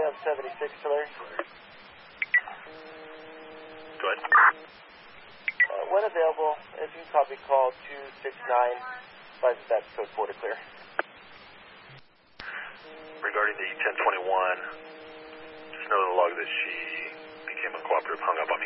76 to Larry. Go ahead. When available, if you copy, call 269, that's code 4 to clear. Regarding the 1021, just know the log that she became uncooperative, hung up on